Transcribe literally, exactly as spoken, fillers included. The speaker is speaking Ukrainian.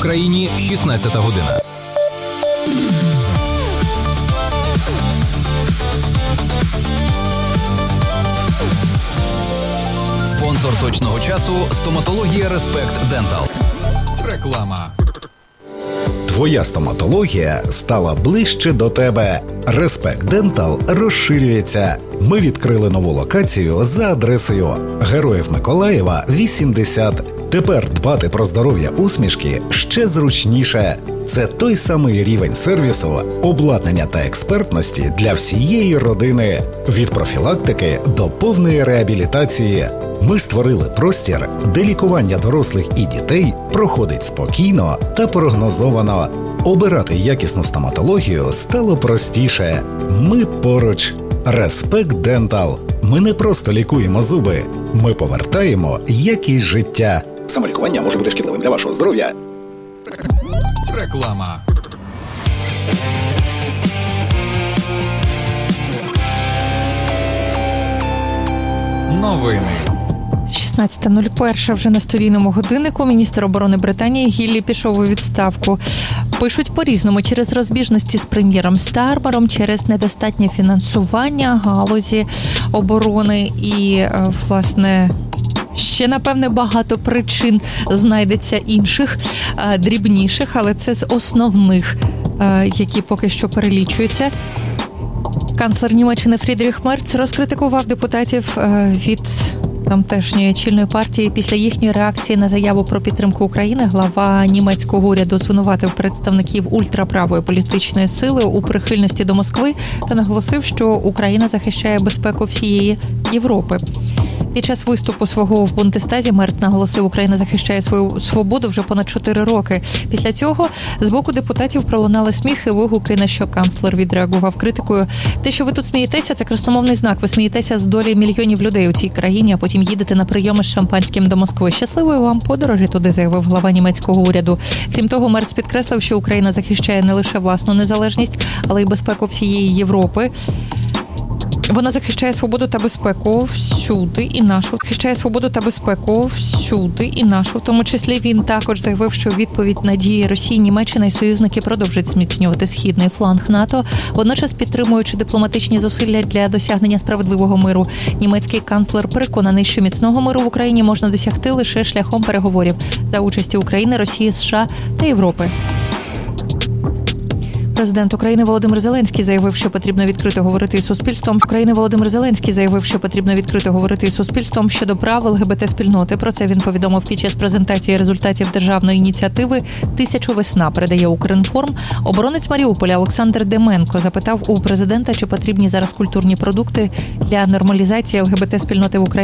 Україні шістнадцята година. Спонсор точного часу – стоматологія Респект Дентал. Реклама. Твоя стоматологія стала ближче до тебе. Респект Дентал розширюється. Ми відкрили нову локацію за адресою Героїв Миколаєва, вісімдесят. Тепер дбати про здоров'я усмішки ще зручніше. Це той самий рівень сервісу, обладнання та експертності для всієї родини. Від профілактики до повної реабілітації. Ми створили простір, де лікування дорослих і дітей проходить спокійно та прогнозовано. Обирати якісну стоматологію стало простіше. Ми поруч. Респект Дентал. Ми не просто лікуємо зуби. Ми повертаємо якість життя. Самолікування може бути шкідливим для вашого здоров'я. Реклама. Новини. шістнадцята нуль один вже на студійному годиннику. Міністр оборони Британії Гіллі пішов у відставку. Пишуть по-різному: через розбіжності з прем'єром Стармером, через недостатнє фінансування галузі оборони і, власне, ще, напевне, багато причин знайдеться інших, дрібніших, але це з основних, які поки що перелічуються. Канцлер Німеччини Фрідріх Мерц розкритикував депутатів від тамтешньої чільної партії після їхньої реакції на заяву про підтримку України. Глава німецького уряду звинуватив представників ультраправої політичної сили у прихильності до Москви та наголосив, що Україна захищає безпеку всієї Європи. Під час виступу свого в Бундестазі Мерц наголосив, Україна захищає свою свободу вже понад чотири роки. Після цього з боку депутатів пролунали сміх і вигуки, на що канцлер відреагував критикою. Те, що ви тут смієтеся, це красномовний знак. Ви смієтеся з долі мільйонів людей у цій країні, а потім їдете на прийоми з шампанським до Москви. Щасливої вам подорожі туди, заявив глава німецького уряду. Крім того, Мерц підкреслив, що Україна захищає не лише власну незалежність, але й безпеку всієї Європи. Вона захищає свободу та безпеку всюди і нашу. Захищає свободу та безпеку всюди і нашу. В тому числі він також заявив, що відповідь на дії Росії, Німеччина і союзники продовжать зміцнювати східний фланг НАТО, водночас підтримуючи дипломатичні зусилля для досягнення справедливого миру. Німецький канцлер переконаний, що міцного миру в Україні можна досягти лише шляхом переговорів за участі України, Росії, США та Європи. Президент України Володимир Зеленський заявив, що потрібно відкрито говорити із суспільством. України Володимир Зеленський заявив, що потрібно відкрито говорити із суспільством щодо прав ЛГБТ-спільноти. Про це він повідомив під час презентації результатів державної ініціативи «Тисячу весна», передає Укрінформ. Оборонець Маріуполя Олександр Деменко запитав у президента, чи потрібні зараз культурні продукти для нормалізації ЛГБТ-спільноти в Україні.